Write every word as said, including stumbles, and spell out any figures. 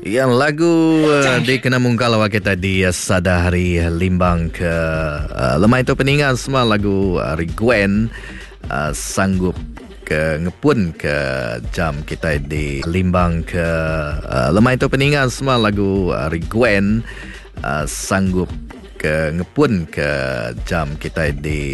Yang lagu uh, di kena mungkal wakil tadi uh, sada hari limbang ke uh, lemah itu peningan semua lagu uh, Gwen uh, sanggup ke ngepun ke jam kita di limbang ke uh, lemah itu peningan semua lagu uh, Gwen uh, sanggup ke ngepun ke jam kita di